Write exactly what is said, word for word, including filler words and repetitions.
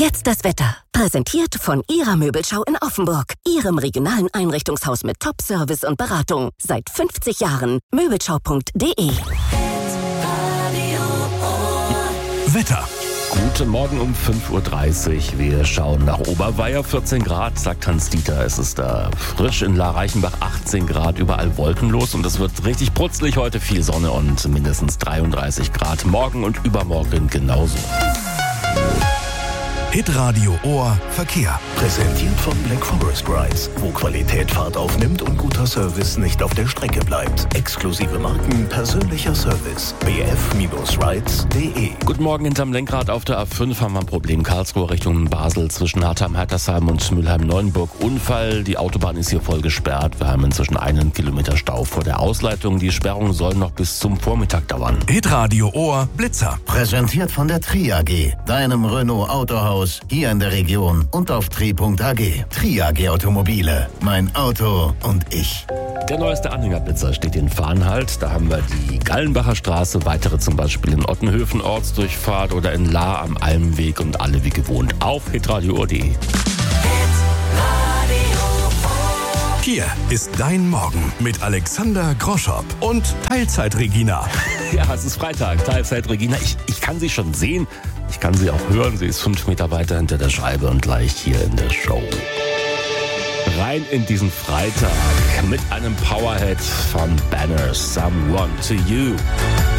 Jetzt das Wetter. Präsentiert von Ihrer Möbelschau in Offenburg. Ihrem regionalen Einrichtungshaus mit Top-Service und Beratung. Seit fünfzig Jahren. Möbelschau punkt de. Wetter. Guten Morgen um fünf Uhr dreißig. Wir schauen nach Oberweier. vierzehn Grad, sagt Hans-Dieter. Es ist da frisch. In La Reichenbach achtzehn Grad, überall wolkenlos. Und es wird richtig brutzlig heute. Viel Sonne und mindestens dreiunddreißig Grad. Morgen und übermorgen genauso. Hitradio Ohr Verkehr. Präsentiert von Black Forest Rides, wo Qualität Fahrt aufnimmt und guter Service nicht auf der Strecke bleibt. Exklusive Marken, persönlicher Service. b f rides punkt de. Guten Morgen, hinterm Lenkrad auf der A fünf haben wir ein Problem. Karlsruhe Richtung Basel zwischen Hartheim-Hattersheim und Mülheim-Neuenburg. Unfall, die Autobahn ist hier voll gesperrt. Wir haben inzwischen einen Kilometer Stau vor der Ausleitung. Die Sperrung soll noch bis zum Vormittag dauern. Hitradio Ohr Blitzer. Präsentiert von der Tri A G, deinem Renault Autohaus hier in der Region und auf tri punkt a g. Tri A G Automobile, mein Auto und ich. Der neueste Anhängerblitzer steht in Farnhalt. Da haben wir die Gallenbacher Straße, weitere zum Beispiel in Ottenhöfen Ortsdurchfahrt oder in Lahr am Almweg und alle wie gewohnt auf hitradio punkt de. Hier ist dein Morgen mit Alexander Groschop und Teilzeit-Regina. Ja, es ist Freitag, Teilzeit Regina. Ich, ich kann sie schon sehen, ich kann sie auch hören. Sie ist fünf Meter weiter hinter der Scheibe und gleich hier in der Show. Rein in diesen Freitag mit einem Powerhead von Banner, Someone to You.